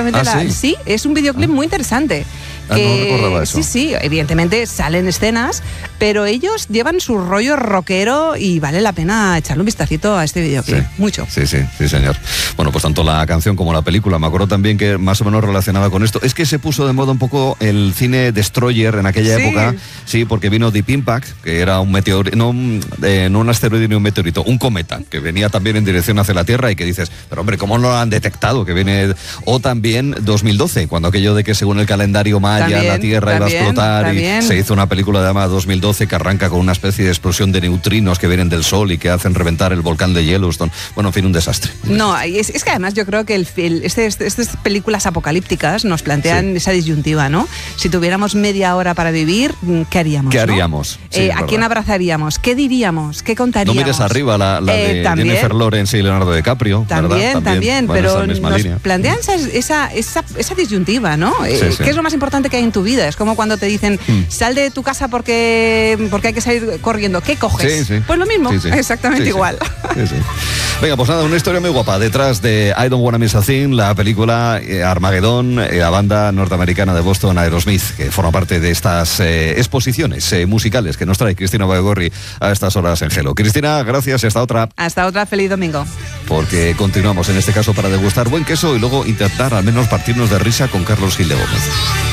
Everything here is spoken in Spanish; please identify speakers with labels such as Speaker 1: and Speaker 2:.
Speaker 1: precisamente sí, es un videoclip muy interesante.
Speaker 2: No recordaba eso.
Speaker 1: Sí, evidentemente salen escenas, pero ellos llevan su rollo rockero y vale la pena echarle un vistacito a este videoclip. Mucho.
Speaker 2: Sí, señor. Bueno, pues tanto la canción como la película, me acuerdo también que más o menos relacionaba con esto. Es que se puso de moda un poco el cine Destroyer en aquella época, sí, porque vino Deep Impact, que era un meteorito, no un asteroide ni un meteorito, un cometa, que venía también en dirección hacia la Tierra y que dices, pero hombre, ¿cómo no lo han detectado? Que viene... O también 2012, cuando aquello de que según el calendario maya la Tierra iba a explotar y se hizo una película llamada 2012 que arranca con una especie de explosión de neutrinos que vienen del Sol y que hacen reventar el volcán de Yellowstone. Bueno, en fin, un desastre.
Speaker 1: No, es que además yo creo que estas películas apocalípticas nos plantean esa disyuntiva, ¿no? Si tuviéramos media hora para vivir, ¿qué haríamos?
Speaker 2: ¿Qué haríamos?
Speaker 1: Sí, ¿a quién abrazaríamos? ¿Qué diríamos? ¿Qué contaríamos?
Speaker 2: No mires arriba la de Jennifer Lawrence y Leonardo DiCaprio,
Speaker 1: También,
Speaker 2: bueno,
Speaker 1: pero nos
Speaker 2: línea.
Speaker 1: plantean esa disyuntiva, ¿no? ¿Qué es lo más importante que hay en tu vida? Es como cuando te dicen, sal de tu casa porque hay que salir corriendo. ¿Qué coges? Pues lo mismo, exactamente igual.
Speaker 2: Venga, pues nada, una historia muy guapa detrás de I Don't Wanna Miss a Thing, la película Armageddon, la banda norteamericana de Boston, Aerosmith, que forma parte de estas exposiciones musicales que nos trae Cristina Baigorri a estas horas en Hello. Cristina, gracias y hasta otra.
Speaker 1: Hasta otra, feliz domingo.
Speaker 2: Porque continuamos en este caso para degustar buen queso y luego intentar al menos partirnos de risa con Carlos Gil de Gómez.